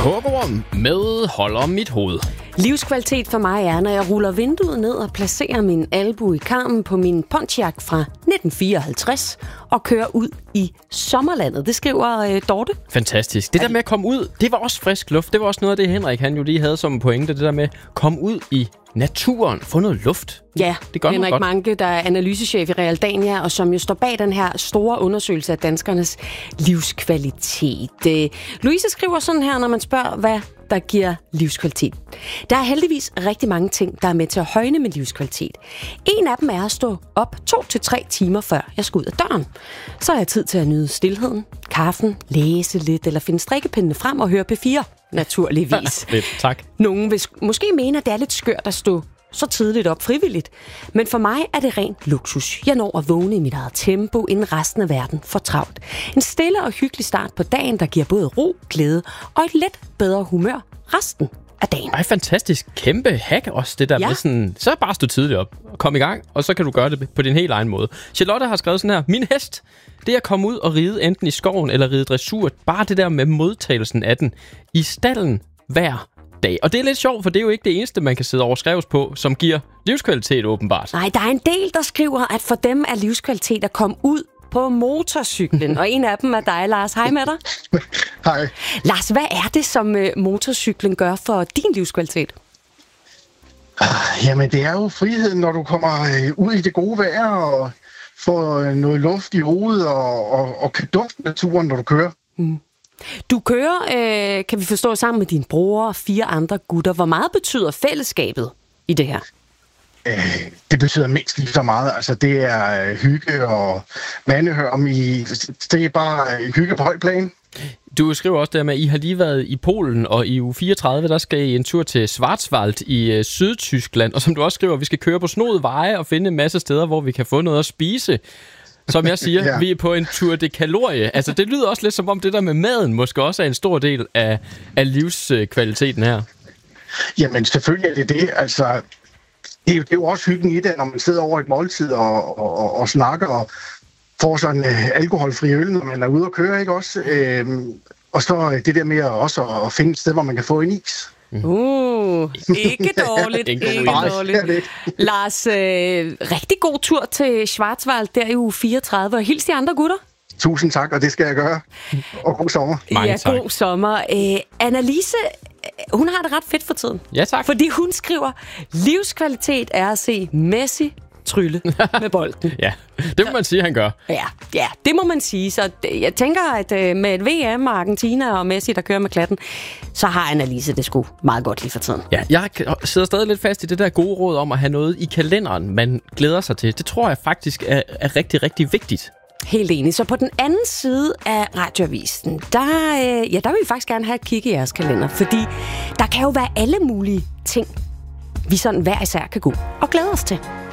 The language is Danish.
Hugorm med holder mit hoved. Livskvalitet for mig er, når jeg ruller vinduet ned og placerer min albue i karmen på min Pontiac fra 1954 og kører ud i sommerlandet. Det skriver Dorte. Fantastisk. Det der med at komme ud, det var også frisk luft. Det var også noget af det, Henrik han jo lige havde som pointe. Det der med at komme ud i naturen, få noget luft. Ja, det gør Henrik godt. Manke, der er analysechef i Realdania, og som jo står bag den her store undersøgelse af danskernes livskvalitet. Louise skriver sådan her, når man spørger, hvad der giver livskvalitet. Der er heldigvis rigtig mange ting, der er med til at højne min livskvalitet. En af dem er at stå op 2 til 3 timer før jeg skal ud af døren. Så har jeg tid til at nyde stilheden, kaffen, læse lidt eller finde strikkepindene frem og høre P4, naturligvis. Fedt, tak. Nogen vil måske mene, at det er lidt skørt at stå så tidligt op frivilligt. Men for mig er det ren luksus. Jeg når at vågne i mit eget tempo, inden resten af verden får travlt. En stille og hyggelig start på dagen, der giver både ro, glæde og et lidt bedre humør resten af dagen. Ej, fantastisk. Kæmpe hack også, det der med sådan, så bare stå tidligt op og kom i gang, og så kan du gøre det på din helt egen måde. Charlotte har skrevet sådan her: min hest, det er at komme ud og ride enten i skoven eller ride dressur. Bare det der med modtagelsen af den i stallen hver dag. Og det er lidt sjovt, for det er jo ikke det eneste, man kan sidde overskreves på, som giver livskvalitet åbenbart. Nej, der er en del, der skriver, at for dem er livskvalitet at komme ud på motorcyklen. Og en af dem er dig, Lars. Hej med dig. Hej. Lars, hvad er det, som motorcyklen gør for din livskvalitet? Jamen, det er jo friheden, når du kommer ud i det gode vejr og får noget luft i hovedet og kan dufte naturen, når du kører. Du kører, kan vi forstå, sammen med din bror og 4 andre gutter. Hvor meget betyder fællesskabet i det her? Det betyder mindst lige så meget. Altså, det er hygge og mandehørm. Det er bare hygge på højt plan. Du skriver også der med, at I har lige været i Polen, og i uge 34, der skal I en tur til Schwarzwald i Sydtyskland. Og som du også skriver, vi skal køre på snodede veje og finde en masse steder, hvor vi kan få noget at spise. Som jeg siger, vi er på en tur de kalorie. Altså, det lyder også lidt som om det der med maden måske også er en stor del af livskvaliteten her. Jamen, selvfølgelig er det det. Altså, det er jo også hyggen i det, når man sidder over et måltid og snakker og får sådan alkoholfri øl, når man er ude og køre, ikke også? Og så det der med også at finde et sted, hvor man kan få en is. Ikke dårligt, ikke dårligt. Lars, rigtig god tur til Schwarzwald der i uge 34, og hils de andre gutter. Tusind tak, og det skal jeg gøre. Og god sommer. Mange tak. God sommer. Annalise, hun har det ret fedt for tiden. Ja, tak. Fordi hun skriver, livskvalitet er at se Messi trylle med bolden. Ja, det må man sige, han gør. Ja, det må man sige. Så jeg tænker, at med et VM og Argentina og Messi, der kører med klatten, så har Annalise det sgu meget godt lige for tiden. Ja, jeg sidder stadig lidt fast i det der gode råd om at have noget i kalenderen, man glæder sig til. Det tror jeg faktisk er rigtig, rigtig vigtigt. Helt enig. Så på den anden side af radioavisen, der vil vi faktisk gerne have et kig i jeres kalender, fordi der kan jo være alle mulige ting, vi sådan hver især kan gå og glæde os til.